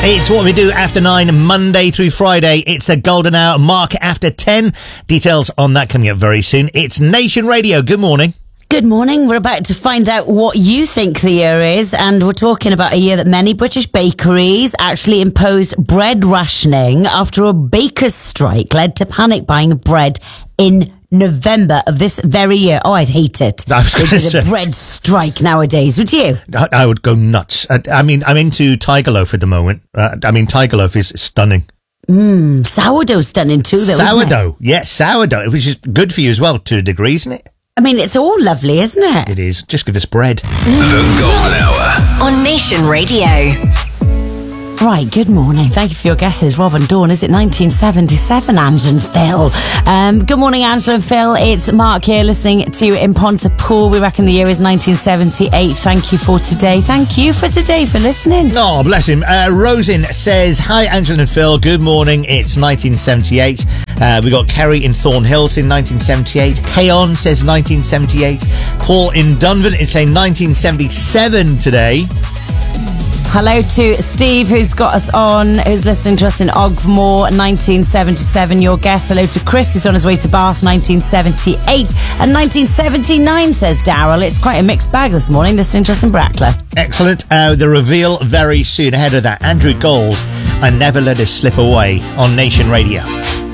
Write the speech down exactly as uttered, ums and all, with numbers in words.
It's what we do after nine, Monday through Friday. It's the golden hour, mark after ten. Details on that coming up very soon. It's Nation Radio. Good morning. Good morning. We're about to find out what you think the year is, and we're talking about a year that many British bakeries actually imposed bread rationing after a baker's strike led to panic buying of bread in November of this very year. Oh, I'd hate it. I was They gonna did say. a bread strike nowadays, would you? I, I would go nuts. I, I mean, I'm into Tiger Loaf at the moment. Uh, I mean, Tiger Loaf is stunning. Mmm, sourdough's stunning too, though, isn't it? Sourdough. Yes, sourdough, which is good for you as well, to a degree, isn't it? I mean, it's all lovely, isn't it? It is. Just give us bread. The Golden Hour on Nation Radio. Right, good morning. Thank you for your guesses, Rob and Dawn. Is it nineteen seventy-seven, Angela and Phil? Um, good morning, Angela and Phil. It's Mark here listening to In Pontypool. We reckon the year is nineteen seventy-eight. Thank you for today. Thank you for today for listening. Oh, bless him. Uh, Rosin says, hi, Angela and Phil. Good morning. It's nineteen seventy-eight. Uh, we got Kerry in Thornhill saying nineteen seventy-eight. Kayon says nineteen seventy-eight. Paul in Dunvan is saying nineteen seventy-seven today. Hello to Steve, who's got us on, who's listening to us in Ogmore, nineteen seventy-seven, your guess. Hello to Chris, who's on his way to Bath, nineteen seventy-eight. And nineteen seventy-nine, says Daryl. It's quite a mixed bag this morning, listening to us in Brackler. Excellent. Uh, the reveal very soon. Ahead of that, Andrew Gold, I Never Let Us Slip Away on Nation Radio.